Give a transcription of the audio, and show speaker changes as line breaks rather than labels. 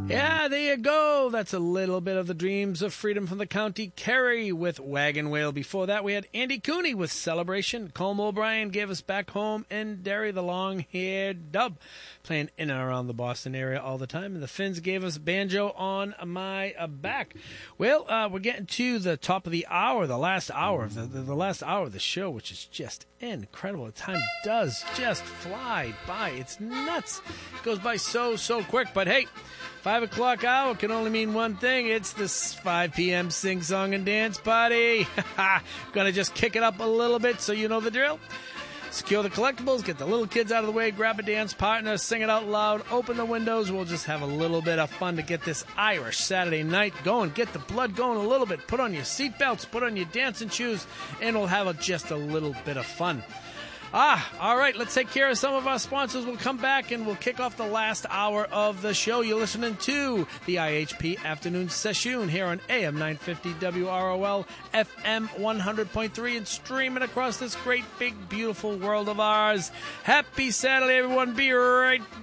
Yeah, there you go. That's a little bit of the Dreams of Freedom from the County Kerry with Wagon Wheel. Before that, we had Andy Cooney with Celebration. Colm O'Brien gave us Back Home in Derry, the long-haired dub, playing in and around the Boston area all the time. And the Finns gave us Banjo on My Back. Well, we're getting to the top of the hour, the last hour of the last hour of the show, which is just incredible. The time does just fly by. It's nuts. It goes by so quick. But hey, 5 o'clock hour can only mean one thing. It's this 5 p.m. sing, song, and dance party. Gonna just kick it up a little bit so you know the drill. Secure the collectibles, get the little kids out of the way, grab a dance partner, sing it out loud, open the windows. We'll just have a little bit of fun to get this Irish Saturday night going. Get the blood going a little bit. Put on your seatbelts, put on your dancing shoes, and we'll have just a little bit of fun. All right, let's take care of some of our sponsors. We'll come back and we'll kick off the last hour of the show. You're listening to the IHP Afternoon Session here on AM 950 WROL, FM 100.3, and streaming across this great, big, beautiful world of ours. Happy Saturday, everyone. Be right